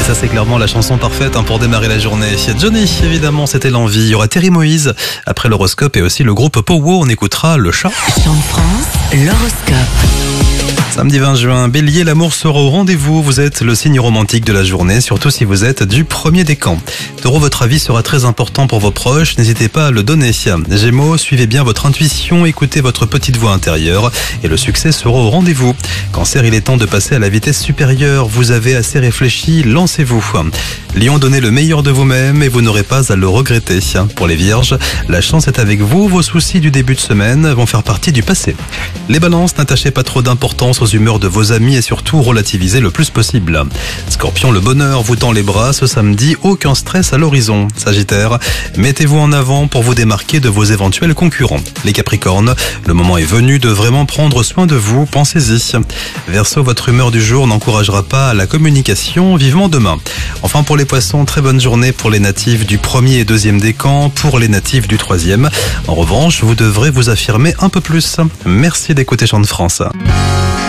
Ça c'est clairement la chanson parfaite pour démarrer la journée. Johnny, évidemment, c'était l'envie. Il y aura Terry Moïse après l'horoscope et aussi le groupe Powo. On écoutera le chat. Chant de France, l'horoscope. Samedi 20 juin, Bélier, l'amour sera au rendez-vous. Vous êtes le signe romantique de la journée, surtout si vous êtes du premier décan. Taureau, votre avis sera très important pour vos proches. N'hésitez pas à le donner. Gémeaux, suivez bien votre intuition, écoutez votre petite voix intérieure et le succès sera au rendez-vous. Cancer, il est temps de passer à la vitesse supérieure. Vous avez assez réfléchi, lancez-vous. Lion, donnez le meilleur de vous-même et vous n'aurez pas à le regretter. Pour les Vierges, la chance est avec vous. Vos soucis du début de semaine vont faire partie du passé. Les Balances, n'attachez pas trop d'importance aux humeurs de vos amis et surtout relativisez le plus possible. Scorpion, le bonheur vous tend les bras ce samedi, aucun stress à l'horizon. Sagittaire, mettez-vous en avant pour vous démarquer de vos éventuels concurrents. Les Capricornes, le moment est venu de vraiment prendre soin de vous, pensez-y. Verseau, votre humeur du jour n'encouragera pas à la communication, vivement demain. Enfin pour les Poissons, très bonne journée pour les natifs du 1er et 2e décan, pour les natifs du 3e. En revanche, vous devrez vous affirmer un peu plus. Merci d'écouter Chant de France.